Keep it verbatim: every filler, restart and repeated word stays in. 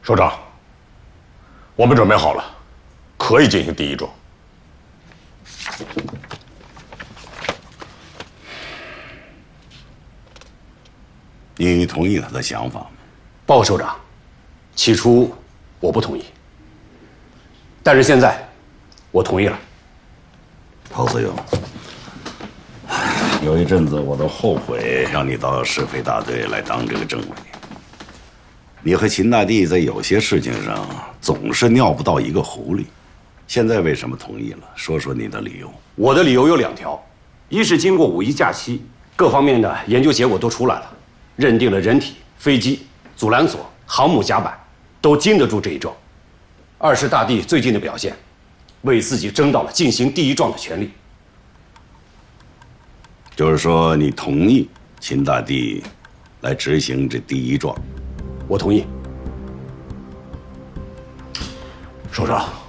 首长，我们准备好了，可以进行第一桩。 你同意他的想法吗？ 报告首长，起初我不同意，但是现在我同意了。 陶思勇，有一阵子我都后悔让你到市匪大队来当这个政委。你和秦大帝在有些事情上总是尿不到一个壶里，现在为什么同意了？说说你的理由。 我的理由有两条，一是经过五一假期，各方面的研究结果都出来了，认定了人体、飞机、阻拦索、航母甲板都经得住这一撞；二是大帝最近的表现，为自己争到了进行第一撞的权利。 就是说，你同意秦大帝来执行这第一撞？ 我同意。 首长。